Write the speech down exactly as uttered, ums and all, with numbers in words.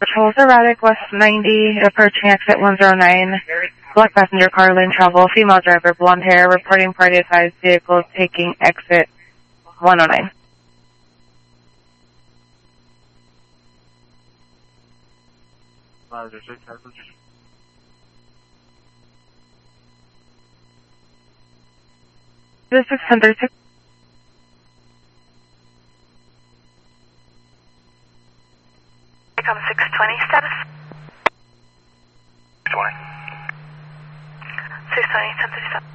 Patrols erratic, west ninety, approaching exit one zero nine. Black passenger car, lane travel, female driver, blonde hair, reporting party sized vehicle taking exit one oh nine. This is ten thirty-six. Come six twenty status. twenty. six twenty, ten thirty-seven.